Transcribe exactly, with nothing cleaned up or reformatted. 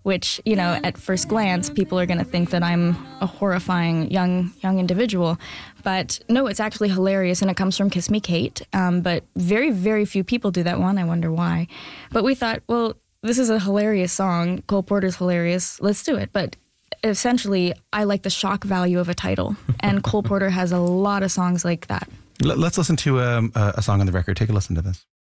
which, you know, at first glance, people are going to think that I'm a horrifying young young individual. But no, it's actually hilarious, and it comes from Kiss Me Kate. Um, but very, very few people do that one. I wonder why. But we thought, well, this is a hilarious song. Cole Porter's hilarious. Let's do it. But essentially, I like the shock value of a title, and Cole Porter has a lot of songs like that. Let's listen to um, a song on the record. Take a listen to this.